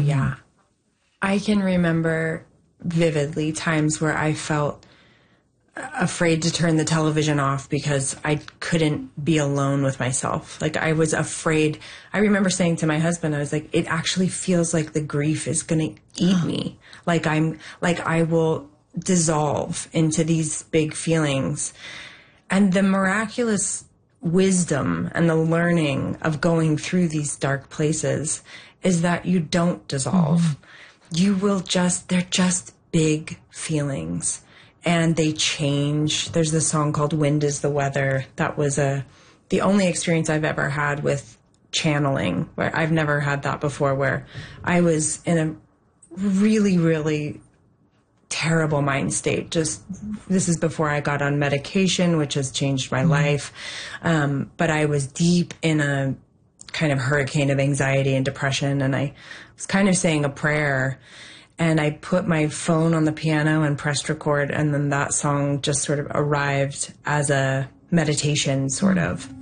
yeah. I can remember vividly times where I felt afraid to turn the television off because I couldn't be alone with myself. Like, I was afraid. I remember saying to my husband, I was like, it actually feels like the grief is going to eat me. Like, I will dissolve into these big feelings. And the miraculous wisdom and the learning of going through these dark places is that you don't dissolve. You will they're just big feelings. And they change. There's this song called Wind is the Weather. That was the only experience I've ever had with channeling, where I've never had that before, where I was in a really, really terrible mind state. This is before I got on medication, which has changed my life. But I was deep in a kind of hurricane of anxiety and depression. And I was kind of saying a prayer. And I put my phone on the piano and pressed record, and then that song just sort of arrived as a meditation, sort of.